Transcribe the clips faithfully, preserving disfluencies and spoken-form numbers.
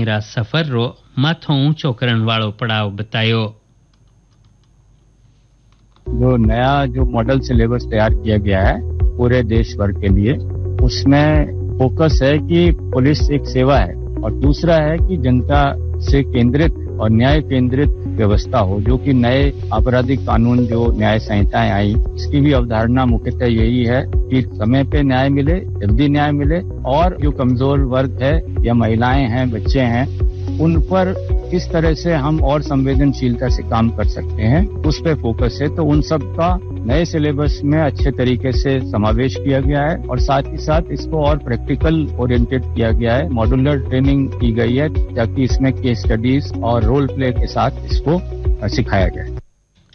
લાંબીમેરા સફરનો માથો ઊંચો કરણવાળો પડાવ બતાવ્યો। जो नया जो मॉडल सिलेबस तैयार किया गया है पूरे देश भर के लिए, उसमें फोकस है कि पुलिस एक सेवा है और दूसरा है कि जनता से केंद्रित और न्याय केंद्रित व्यवस्था हो, जो कि नए आपराधिक कानून जो न्याय संहिताएं आई, इसकी भी अवधारणा मुख्यतः यही है कि समय पे न्याय मिले, जल्दी न्याय मिले और जो कमजोर वर्ग है या महिलाएं हैं, बच्चे हैं, उन पर किस तरह से हम और संवेदनशीलता से काम कर सकते हैं, उस पे फोकस है। तो उन सब का नए सिलेबस में अच्छे तरीके से समावेश किया गया है और साथ ही साथ इसको और प्रैक्टिकल ओरिएंटेड किया गया है। मॉड्यूलर ट्रेनिंग की गई है ताकि इसमें केस स्टडीज और रोल प्ले के साथ इसको सिखाया गया है।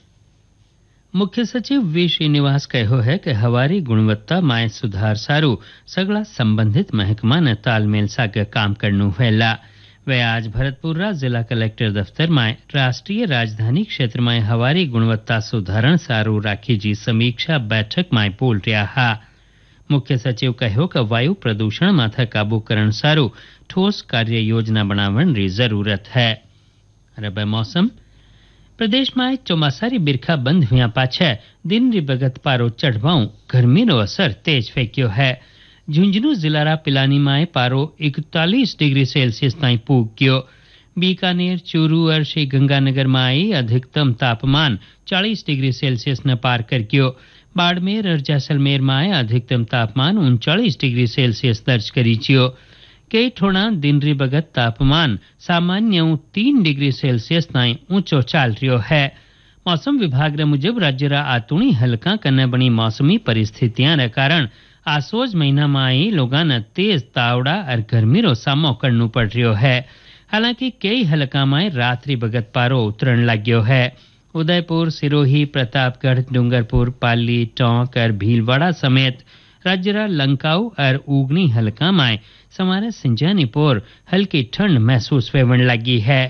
मुख्य सचिव वी श्रीनिवास कहो है कि हवारी गुणवत्ता में सुधार सारू सगला संबंधित महकमा ने तालमेल सागे काम करनु वेला। वे आज भरतपुरा जिला कलेक्टर दफ्तर में राष्ट्रीय राजधानी क्षेत्र में हवारी गुणवत्ता सुधारण सारू राखी जी समीक्षा बैठक में बोल रहा हा। मुख्य सचिव कहो कि वायु प्रदूषण माथे काबू करण सारू ठोस कार्य योजना बनावવાની जरूरत है। अरे मौसम प्रदेश में ચોમાસાની बिरखा बंद हुआ पाछे दिन री बगत पारो चढ़वाऊ गर्मीनो असर तेज फेंक्यो है। झुंझुनू जिलारा पिलानी में पारो इकतालीस डिग्री सेल्सियस ताई पूग गयो। बीकानेर, चूरू और श्री गंगानगर में अधिकतम तापमान चालीस डिग्री सेल्सियस न पार कर गयो। बाड़मेर और जैसलमेर में अधिकतम तापमान उनचालीस डिग्री सेल्सियस दर्ज करी छियो। कई ठोड़ा दिन री बगत तापमान सामान्य तीन डिग्री सेल्सियस ताई ऊंचो चाल रह्यो है। मौसम विभाग रे मुजब राज्यरा आतुणी हल्का कने बनी मौसमी परिस्थितियां रे कारण आसोज महीना में लोगों ने तेज तावड़ा और गर्मी रो सामो करनु पड़ रह्यो है। हालांकि कई हलका में रात्रि बगत पारो उतरण लाग्यो है। उदयपुर, सिरोही, प्रतापगढ़, डूंगरपुर, पाली, टोंक और भीलवाड़ा समेत राज्यरा लंकाऊ और उगनी हलका में समारे सिंजानी पोर हल्की ठंड महसूस होने लगी है।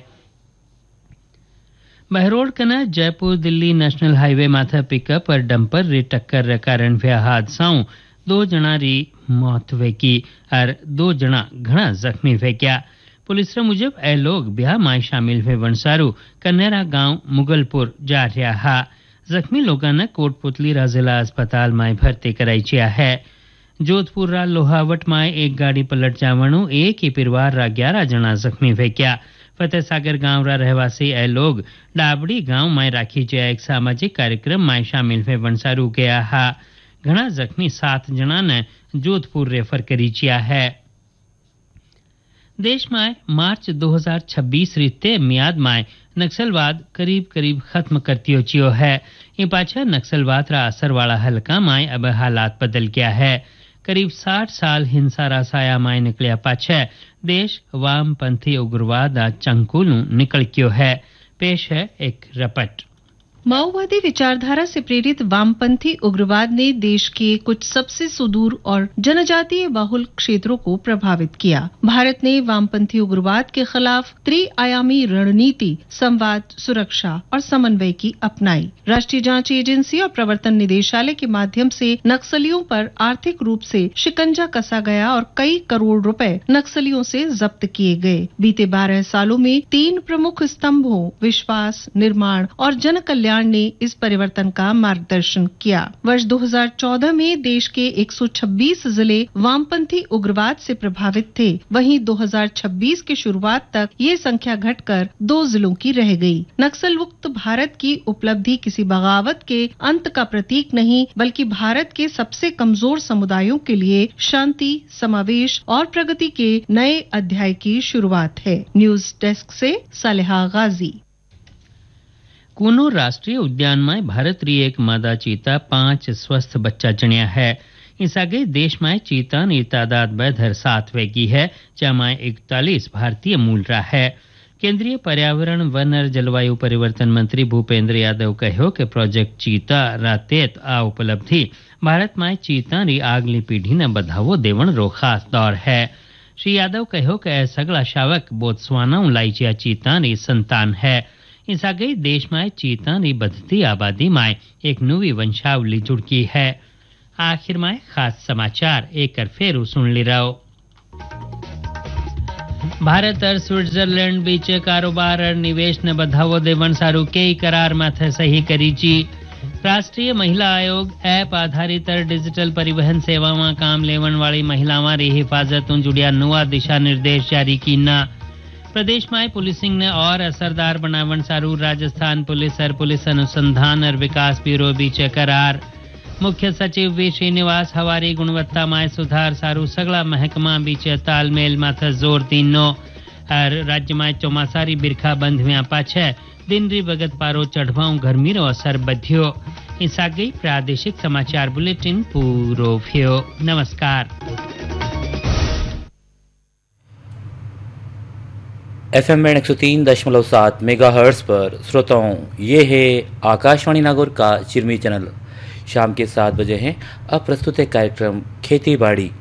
बहरोड कना जयपुर दिल्ली नेशनल हाईवे माथे पिकअप और डंपर री टक्कर रे कारण हुआ हादसाओं दो जना री मौत वेकी और दो जना घना जख्मी वेक्या। पुलिस रे मुजब ए लोग ब्याह में शामिल हुए वनसारू कन्नेरा गांव मुगलपुर जा रहा हा। जख्मी लोगों ने कोटपुतली जिला अस्पताल में भर्ती कराई छिया है। जोधपुर रा लोहावट में एक गाड़ी पलट जावणु एक ही परिवार रा ग्यारह जना जख्मी वेक्या। फतेह सागर गांव रा रहवासी ए लोग डाबड़ी गांव में राखी जया एक सामाजिक कार्यक्रम में शामिल हुए वनसारू गया हा। घना जख्मी सात जना ने जोधपुर रेफर करी छिया है। देश में मार्च दो हज़ार छब्बीस रीते मियाद में नक्सलवाद करीब करीब खत्म करतियो चियो है। ये पाछा नक्सलवाद रा असर वाला हल्का में अब हालात बदल गया है। करीब साठ साल हिंसा रा साया में निकलिया पाछे देश वामपंथी उग्रवाद चंकुलू निकल क्यो है। पेश है एक रपट। माओवादी विचारधारा से प्रेरित वामपंथी उग्रवाद ने देश के कुछ सबसे सुदूर और जनजातीय बाहुल क्षेत्रों को प्रभावित किया। भारत ने वामपंथी उग्रवाद के खिलाफ त्रिआयामी रणनीति, संवाद, सुरक्षा और समन्वय की अपनाई। राष्ट्रीय जांच एजेंसी और प्रवर्तन निदेशालय के माध्यम से नक्सलियों पर आर्थिक रूप से शिकंजा कसा गया और कई करोड़ रुपए नक्सलियों से जब्त किए गए। बीते बारह सालों में तीन प्रमुख स्तंभों विश्वास, निर्माण और जन कल्याण ने इस परिवर्तन का मार्गदर्शन किया। वर्ष दो हज़ार चौदह में देश के एक सौ छब्बीस जिले वामपंथी उग्रवाद से प्रभावित थे। वहीं दो हज़ार छब्बीस की शुरुआत तक ये संख्या घटकर दो जिलों की रह गई। नक्सल मुक्त भारत की उपलब्धि किसी बगावत के अंत का प्रतीक नहीं, बल्कि भारत के सबसे कमजोर समुदायों के लिए शांति, समावेश और प्रगति के नए अध्याय की शुरुआत है। न्यूज डेस्क से सालेहा गाजी। कूनो राष्ट्रीय उद्यान में भारत री एक मादा चीता पांच स्वस्थ बच्चा जण्या है। इस आगे देश में चीता की तादाद बढ़कर सात वेगी है, जहाँ इकतालीस भारतीय मूल रहा है। केंद्रीय पर्यावरण, वन और जलवायु परिवर्तन मंत्री भूपेंद्र यादव कहो कि प्रोजेक्ट चीता रातेत आ उपलब्धि भारत में चीता री आगली पीढ़ी ने बढ़ावो देवण रो खास दौर है। श्री यादव कहो कि सगला शावक बोत्सवाना लाइचिया चीता री संतान है। इस आगे देश में चीता की बढ़ती आबादी में एक नवी वंशावली जुड़की है। आखिर में खास समाचार एक बार फिर सुन ली रहो। भारत और स्विट्जरलैंड बीच कारोबार और निवेश ने बढ़ावो देवन सारू कई करार माथे सही करी ची। राष्ट्रीय महिला आयोग ऐप आधारित और डिजिटल परिवहन सेवा में काम लेवन वाली महिलावां री हिफाजत जुड़िया नवा दिशा निर्देश जारी कीना। प्रदेश में पुलिसिंग ने और असरदार बनावन सारू राजस्थान पुलिस और पुलिस अनुसंधान और विकास ब्यूरो बीच करार। मुख्य सचिव वी श्रीनिवास हवारी गुणवत्ता में सुधार सारू सगला महकमा बीच तालमेल माथे जोर तीनो। और राज्य में चौमासारी बिरखा बंध में पाछे दिन री बगत पारो चढ़वाऊ गर्मी रो असर बध्यो। इस आगे प्रादेशिक समाचार बुलेटिन पूरो थयो। नमस्कार। एफ एम एक सौ तीन दशमलव सात मेगा हर्ट्स पर श्रोताओं, ये है आकाशवाणी नागौर का चिरमी चैनल। शाम के सात बजे हैं। अब प्रस्तुत है कार्यक्रम खेती बाड़ी।